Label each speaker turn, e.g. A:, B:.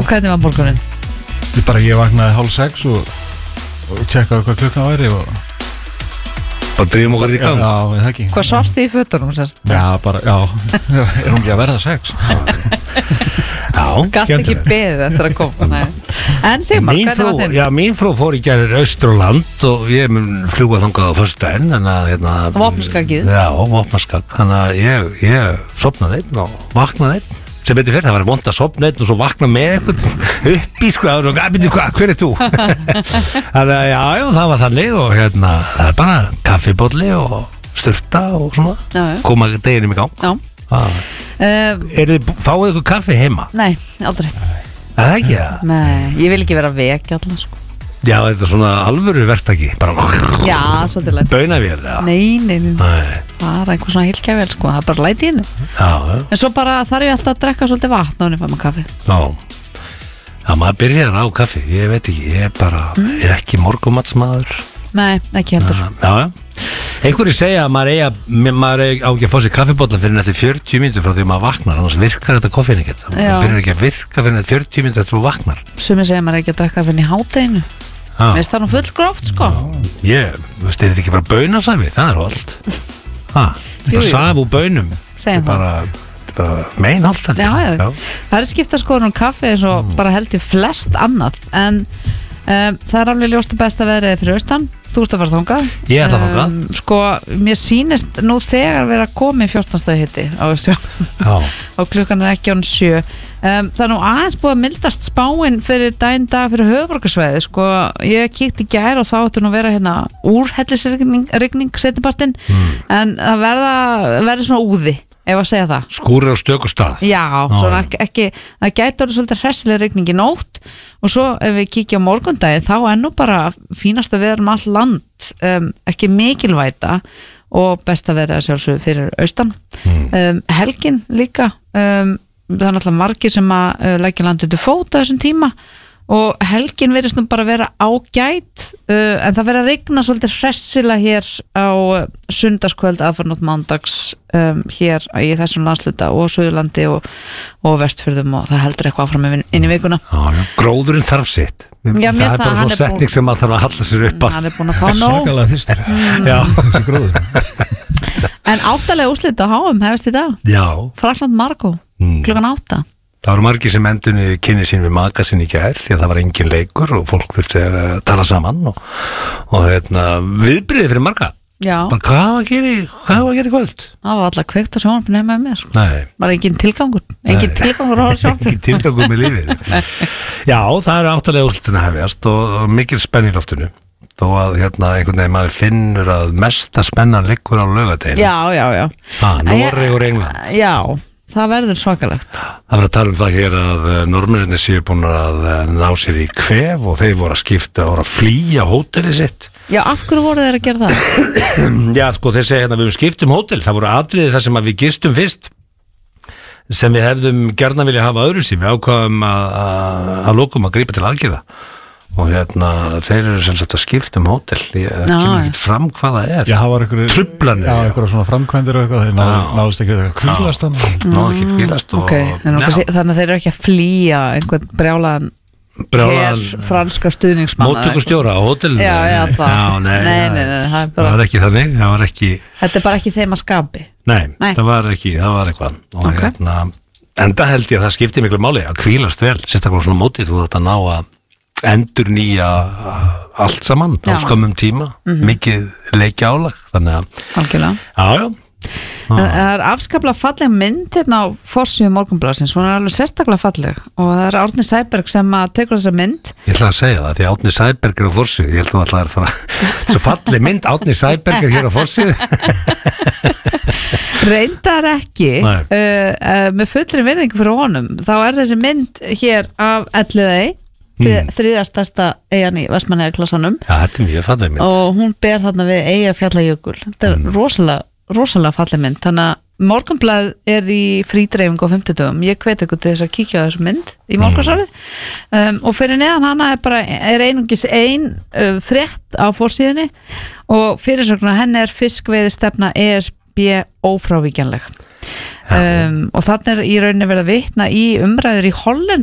A: Og hvernig var morgunin?
B: Ég vaknaði 5:30 og tjekkaði hvað klukkan væri og
C: drýjum okkur í gang.
B: Já, það ekki.
A: Hvað sástu í fötunum sérst?
B: Já, er hún ekki að verða 6?
A: Gast ekki beðið eftir að koma. En Sigmar, hvernig var þinn?
C: Já, mín frú fór í gær Austurland og ég mun fljúga þangað á föstudaginn.
A: Vopnaskakið.
C: Já, vopnaskak. Þannig að ég sofnaði einn og vaknaði einn. Sem betur fyrir, það var vont að sofna einn og svo vakna með eitthvað upp í og hver er þú? Þannig að já, það var þannig og það er bara kaffibólli og sturta og svona, koma deginum í gang.
A: Já.
C: Fáið ykkur kaffi heima?
A: Nei, aldrei.
C: Það er ekki það?
A: Nei, ég vil ekki vera vekja allan sko.
C: Já, þetta er svona alvöru verktaki bara.
A: Já, svolítið læt.
C: Baunavél, já.
A: Nei. Bara einhver svona hilkjævel sko, það er bara læt í henni.
C: Já.
A: En svo bara þarf ég alltaf að drekka svolítið vatn á henni fæma kaffi.
C: Já, maður byrjar á kaffi, ég veit ekki, ég er ekki morgumatsmaður.
A: Nei, ekki heldur.
C: Já. Einhverjir segja að maður á ekki að fá sér kaffibólla fyrir eftir 40 mínútur frá því að maður vaknar, annars virkar þetta koffein ekkert. Það byrjar ekki að virka fyrir 40 mínútur eftir þú vaknar.
A: Sumir segja að maður ekki að drekka fyrir í hádeginu. Mér finnst það nú full gróft sko.
C: Ég veist, er þetta ekki bara baunasafi? Það er holt. Bara saf úr baunum.
A: Segjum það.
C: Bara meinholt.
A: Já. Það er skipta skoðun kaffi eins og bara held ég flest annað. En það er alveg ljóst besta veðrið fyrir austan. Þú ert að fara þangað.
C: Ég ætla að þangað.
A: Sko, mér sýnist nú þegar vera komið 14 stað hitti á Austfjörðum. Og klukkan er ekki 7. Það er nú aðeins búið að mildast spáin fyrir daginn dag fyrir höfuðborgarsvæði. Sko, ég kíkti í gær og þá ætti nú vera úrhellisrigning seinnipartinn. En það verður svona úði. Ef að segja það.
C: Skúrir á stöku stað.
A: Já, svona ekki, það gæti orðið svolítið hressileg rigning í nótt og svo ef við kíkja á morgundaginn þá er nú bara fínasta veður all land, ekki mikilvæta og besta veður að sjálfsögðu fyrir austan. Helgin líka, það er náttúrulega margir sem að leggja landið til fóta þessum tíma og helgin verðist nú bara vera ágæt en það verður að rigna svolítið hressilega hér á sunnudagskvöld aðfarnótt mándags hér í þessum landsluta og Suðurlandi og Vestfjörðum og það heldur eitthvað áfram inn í vikuna.
C: Gróðurinn þarf sitt.
A: Já,
C: það er bara svona setning sem maður þarf að halla sér upp að.
A: Hann er búin að fá nóg.
B: Svakalega þyrstur.
C: Já,
B: þessi gróður.
A: En 8 úrslit á HM hefst í dag.
C: Já.
A: Frakkland Marokko, klukkan 8.
C: Það voru margir sem endurni kynni sín við maka sín í gær því að það var engin leikur og fólk þurfti að tala saman og viðbrigði fyrir marga.
A: Já.
C: Bara hvað var að gera í kvöld?
A: Það var alltaf kveikt á sjónvarpinu heima með mér. Sko.
C: Nei.
A: Bara engin tilgangur að horfa sjónvarpinu.
C: Engin tilgangur með lífið. Já, það eru 8 úrslitin að hefjast og mikil spenn í loftinu. Þó að einhvern veginn maður finnur að mesta spennan liggur á laugardaginn.
A: Já.
C: Noreg og England.
A: Já. Það verður svakalegt.
C: Það verður að tala það hér að Norðmennirnir séu búin að ná sér í kvef og þeir voru að skipta og að flýja hótelið sitt.
A: Já, af hverju voru þeir að gera það?
C: Já, sko, þeir segja við skiptum hótel. Það voru atriði þar sem að við gistum fyrst sem við hefðum gjarnan vilja hafa öðru sín. Við ákvaðum að lokum að grípa til aðgerða. Og þeir eru sem sagt að skipta hótel ég kemur ekkert fram hvað það er.
B: Já, það var
C: truflanir.
B: Já, einhverja svona framkvæmdir og eitthvað þeir náðust ekki eitthvað kvílast
C: náðu ekki kvílast
A: þannig að þeir eru ekki að flýja einhvern brjálaðan franska stuðningsmanna
C: móttökustjóra á hótelinu.
A: Já, það Nei,
C: það var ekki þannig
A: þetta er bara ekki þeim að skapi.
C: Nei. Það var eitthvað og enda held ég að það skipti miklu máli að kvílast vel, sérstaklega svona mótið þú þetta ná að endur nýja allt saman á skömmum tíma mikið leikja álag þannig að
A: algjörlega.
C: Já.
A: Það er afskaplega falleg mynd hérna á forsíðu Morgunblaðsins, hún er alveg sérstaklega falleg og það er Árni Sæberg sem tekur þessa mynd.
C: Ég ætla að segja það því Árni Sæberg er á forsíðu, ég held að það er fara svo falleg mynd, Árni Sæberg er hér á forsíðu.
A: Reyndar ekki með fullri virðingu fyrir honum, þá er þessi mynd hér af Elliðaey þriðja stærsta eyjan í Vestmannaeyjaklasanum.
C: Já, þetta er mjög falleg mynd
A: og hún ber þarna við Eyjafjallajökul. Þetta er rosalega falleg mynd, þannig að Morgunblað er í frídreifingu á 50 dögum. Ég hvet ykkur til þess að kíkja á þessu mynd í morgunsárið og fyrir neðan hana er einungis ein frétt á forsíðunni og fyrirsögn henni er fiskveiðistefna ESB ófrávíkjanleg og þannig er í rauninni verið að vitna í umræður í